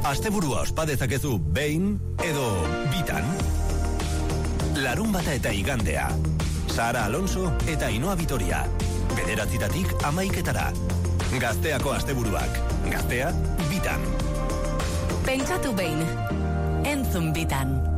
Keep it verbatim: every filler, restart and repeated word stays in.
Asteburua ospa dezakezu behin edo bitan. Larun bata eta igandea. Sara Alonso eta Ainhoa Vitoria. Bederatzitatik amaiketara. Gazteako asteburuak. Gaztea bitan. Pentsatu behin. Entzun bitan.